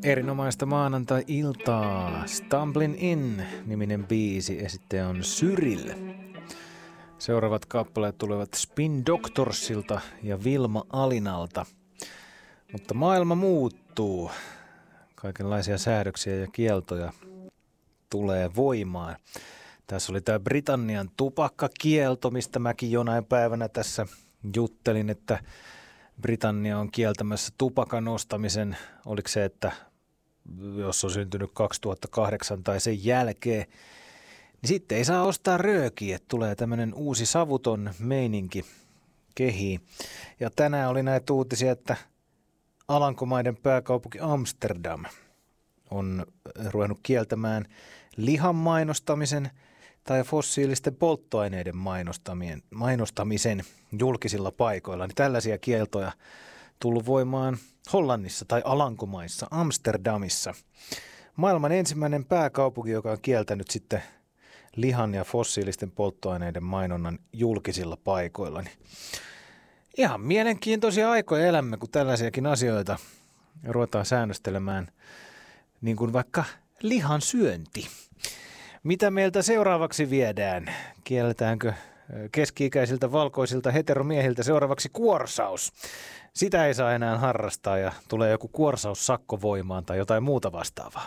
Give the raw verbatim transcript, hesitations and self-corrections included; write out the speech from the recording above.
Erinomaista maanantai-iltaa. Stumbling In-niminen biisi, esittäjä on Cyril. Seuraavat kappaleet tulevat Spin Doctorsilta ja Vilma Alinalta. Mutta maailma muuttuu. Kaikenlaisia säädöksiä ja kieltoja tulee voimaan. Tässä oli tämä Britannian tupakkakielto, mistä mäkin jonain päivänä tässä juttelin, että Britannia on kieltämässä tupakan ostamisen. Oliko se, että jos on syntynyt kaksituhattakahdeksan tai sen jälkeen, niin sitten ei saa ostaa röökiä, että tulee tämmöinen uusi savuton meininki kehiin. Ja tänään oli näitä uutisia, että Alankomaiden pääkaupunki Amsterdam on ruvennut kieltämään lihan mainostamisen tai fossiilisten polttoaineiden mainostamisen julkisilla paikoilla. Niin tällaisia kieltoja tullut voimaan Hollannissa tai Alankomaissa, Amsterdamissa. Maailman ensimmäinen pääkaupunki, joka on kieltänyt sitten lihan ja fossiilisten polttoaineiden mainonnan julkisilla paikoilla. Niin ihan mielenkiintoisia aikoja elämme, kun tällaisiakin asioita ruvetaan säännöstelemään, niin kuin vaikka lihan syönti. Mitä meiltä seuraavaksi viedään? Kielletäänkö keski-ikäisiltä valkoisilta heteromiehiltä seuraavaksi kuorsaus? Sitä ei saa enää harrastaa ja tulee joku kuorsaussakko voimaan tai jotain muuta vastaavaa.